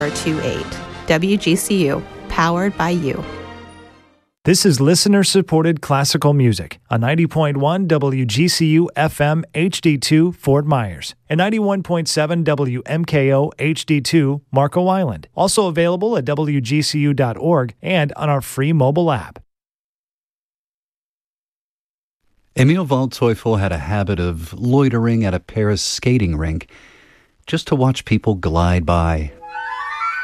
28. WGCU, powered by you. This is listener-supported classical music on 90.1 WGCU FM HD2 Fort Myers and 91.7 WMKO HD2 Marco Island. Also available at WGCU.org and on our free mobile app. Emil Waldteufel had a habit of loitering at a Paris skating rink just to watch people glide by,